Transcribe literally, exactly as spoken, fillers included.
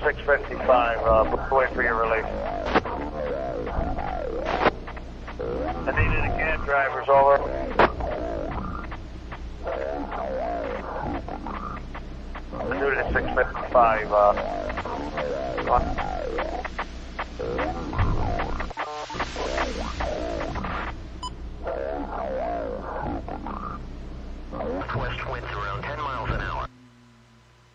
six fifty-five, uh, wait for your release. I need it again, drivers, over. I need it at six fifty-five, uh, one.